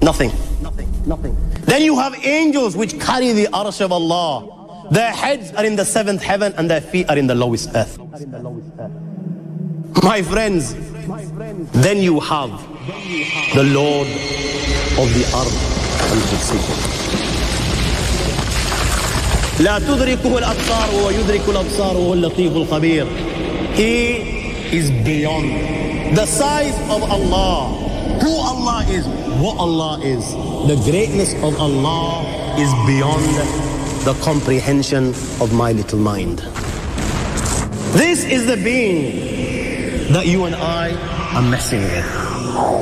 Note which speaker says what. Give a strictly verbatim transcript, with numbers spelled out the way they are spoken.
Speaker 1: Nothing. Nothing. Nothing. Then you have angels which carry the arsh of Allah. Their heads are in the seventh heaven and their feet are in the lowest earth. My friends, then you have the Lord of the earth and the لا تدركه الأبصار ويدرك الأبصار وهو اللطيف الخبير. He is beyond the size of Allah, who Allah is, what Allah is. The greatness of Allah is beyond the comprehension of my little mind. This is the being that you and I are messing with.